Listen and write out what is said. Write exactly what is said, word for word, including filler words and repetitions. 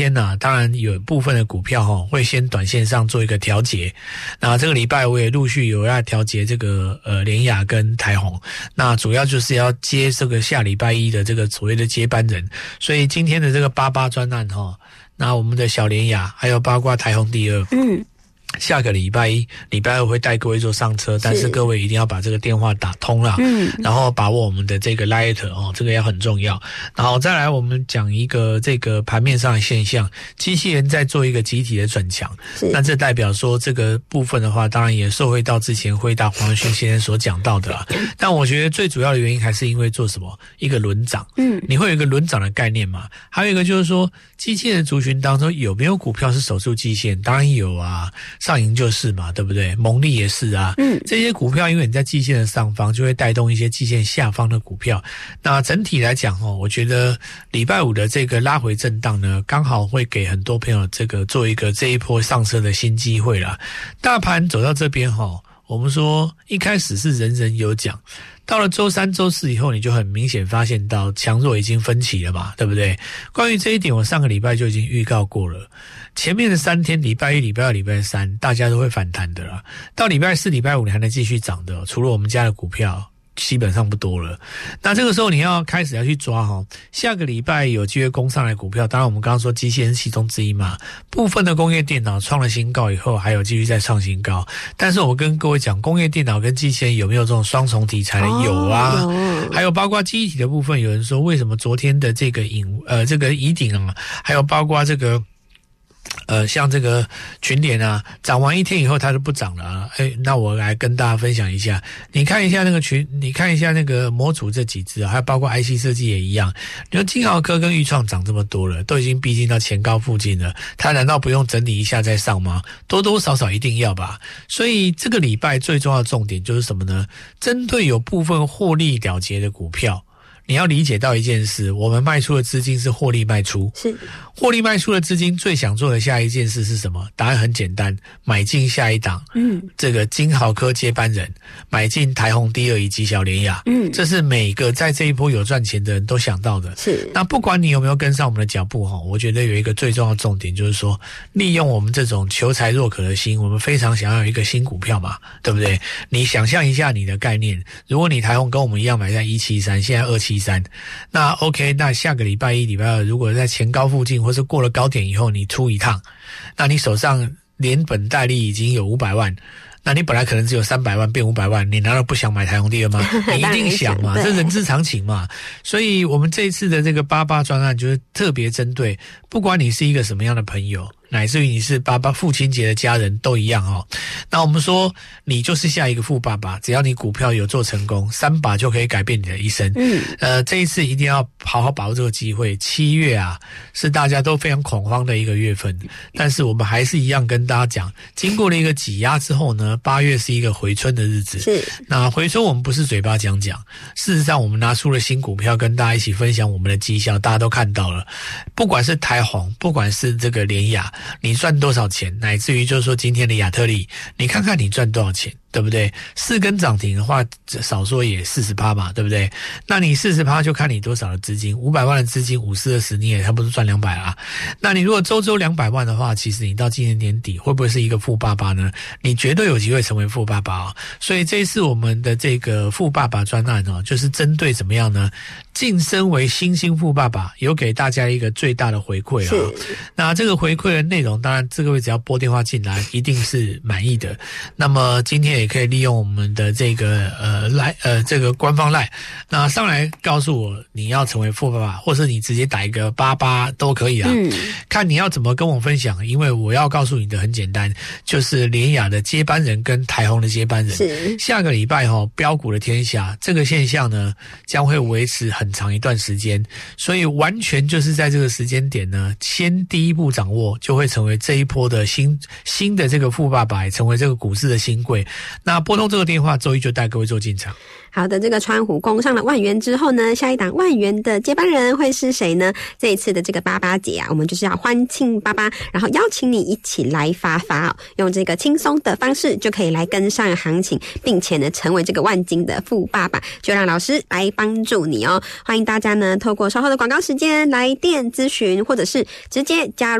天呢、啊，当然有部分的股票哈、哦、会先短线上做一个调节。那这个礼拜我也陆续有要调节这个呃联亚跟台宏，那主要就是要接这个下礼拜一的这个所谓的接班人。所以今天的这个八八专案哈、哦，那我们的小联亚还有包括台宏第二，嗯。下个礼拜一、礼拜二会带各位做上车，但是各位一定要把这个电话打通了，嗯，然后把握我们的这个 Light 哦，这个也很重要。然后再来，我们讲一个这个盘面上的现象，机器人在做一个集体的转强，那这代表说这个部分的话，当然也受惠到之前辉达黄仁勋先生所讲到的啦。但我觉得最主要的原因还是因为做什么一个轮涨，嗯，你会有一个轮涨的概念嘛？还有一个就是说，机器人族群当中有没有股票是守住季线？当然有啊。上银就是嘛，对不对？蒙利也是啊，嗯，这些股票因为你在季线的上方，就会带动一些季线下方的股票。那整体来讲哦，我觉得礼拜五的这个拉回震荡呢，刚好会给很多朋友这个做一个这一波上车的新机会啦。大盘走到这边哈、哦，我们说一开始是人人有奖。到了周三、周四以后，你就很明显发现到强弱已经分歧了嘛，对不对？关于这一点，我上个礼拜就已经预告过了。前面的三天，礼拜一、礼拜二、礼拜三，大家都会反弹的啦。到礼拜四、礼拜五，你还能继续涨的，除了我们家的股票。基本上不多了，那这个时候你要开始要去抓哈，下个礼拜有机会攻上来股票，当然我们刚刚说机械是其中之一嘛，部分的工业电脑创了新高以后，还有继续再创新高，但是我跟各位讲，工业电脑跟机械有没有这种双重题材的？哦、有啊，有还有包括记忆体的部分，有人说为什么昨天的这个影呃这个宜鼎啊，还有包括这个。呃，像这个群联啊，涨完一天以后它就不涨了啊。哎，那我来跟大家分享一下，你看一下那个群，你看一下那个模组这几只啊，还有包括 I C 设计也一样。你说金豪科跟裕创涨这么多了，都已经逼近到前高附近了，它难道不用整理一下再上吗？多多少少一定要吧。所以这个礼拜最重要的重点就是什么呢？针对有部分获利了结的股票。你要理解到一件事，我们卖出的资金是获利卖出，是获利卖出的资金最想做的下一件事是什么？答案很简单，买进下一档，嗯，这个金豪科接班人，买进台宏第二以及小联亚，嗯，这是每个在这一波有赚钱的人都想到的。是，那不管你有没有跟上我们的脚步哈，我觉得有一个最重要的重点就是说，利用我们这种求财若渴的心，我们非常想要有一个新股票嘛，对不对？你想象一下你的概念，如果你台宏跟我们一样买在一七三，现在二七三，那 OK， 那下个礼拜一、礼拜二，如果在前高附近或是过了高点以后，你出一趟，那你手上连本带利已经有五百万。那你本来可能只有三百万变五百万，你难道不想买台宏第二吗？你一定想嘛，这人之常情嘛。所以我们这一次的这个八八专案就是特别针对，不管你是一个什么样的朋友，乃至于你是爸爸父亲节的家人都一样哦。那我们说你就是下一个富爸爸，只要你股票有做成功，三把就可以改变你的一生。嗯，呃，这一次一定要好好把握这个机会。七月啊，是大家都非常恐慌的一个月份，但是我们还是一样跟大家讲，经过了一个挤压之后呢，八月是一个回春的日子。是，那回春我们不是嘴巴讲讲，事实上我们拿出了新股票跟大家一起分享我们的绩效，大家都看到了，不管是台宏，不管是这个联亚。你赚多少钱，乃至于就是说今天的亚特力，你看看你赚多少钱，对不对？四根涨停的话，少说也 百分之四十 嘛，对不对？那你 百分之四十 就看你多少的资金，五百万的资金，五四二十，你也差不多赚两百啦。那你如果周周两百万的话，其实你到今年年底会不会是一个富爸爸呢？你绝对有机会成为富爸爸哦。所以这一次我们的这个富爸爸专案哦，就是针对怎么样呢？晋升为新兴富爸爸，有给大家一个最大的回馈啊、哦。那这个回馈的内容，当然这个位只要拨电话进来，一定是满意的。那么今天也可以利用我们的这个呃赖呃这个官方赖，那上来告诉我你要成为富爸爸，或是你直接打一个八八都可以啊。嗯，看你要怎么跟我分享，因为我要告诉你的很简单，就是联亚的接班人跟台宏的接班人，是下个礼拜哈、哦、标股的天下这个现象呢将会维持很长一段时间，所以完全就是在这个时间点呢，先第一步掌握就会。 会成为这一波的新新的这个富爸爸，也成为这个股市的新贵。那拨通这个电话，周一就带各位做进场。 好的，这个川虎攻上了万元之后呢，下一档万元的接班人会是谁呢？这一次的这个八八节啊，我们就是要欢庆八八，然后邀请你一起来发发哦，用这个轻松的方式就可以来跟上行情，并且呢成为这个万金的富爸爸，就让老师来帮助你哦。欢迎大家呢透过稍后的广告时间来电咨询，或者是直接加入